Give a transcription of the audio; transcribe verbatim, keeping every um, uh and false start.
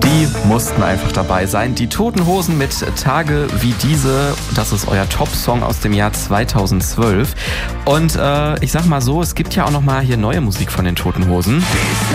Die mussten einfach dabei sein. Die Toten Hosen mit Tage wie diese. Das ist euer Top-Song aus dem Jahr zweitausendzwölf. Und äh, ich sag mal so, es gibt ja auch noch mal hier neue Musik von den Toten Hosen.